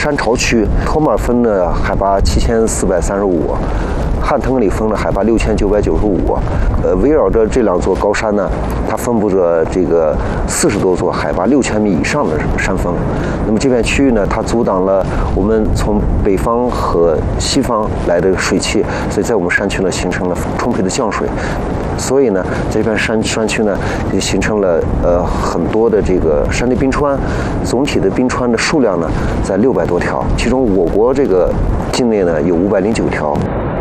山潮区，托马尔峰呢海拔7435，汉腾里峰的海拔6995，围绕着这两座高山呢，它分布着这个40多座海拔6000米以上的山峰。那么这片区域呢，它阻挡了我们从北方和西方来的水汽，所以在我们山区呢形成了充沛的降水。所以呢，这片山区呢也形成了很多的这个山地冰川，总体的冰川的数量呢在600多条，其中我国这个境内呢有509条。